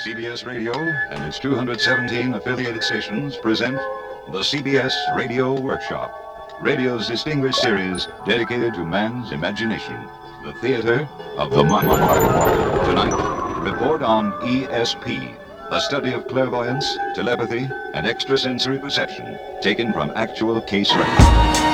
CBS Radio and its 217 affiliated stations present the CBS Radio Workshop, radio's distinguished series dedicated to man's imagination, the theater of the mind. Tonight, report on ESP, a study of clairvoyance, telepathy, and extrasensory perception taken from actual case records.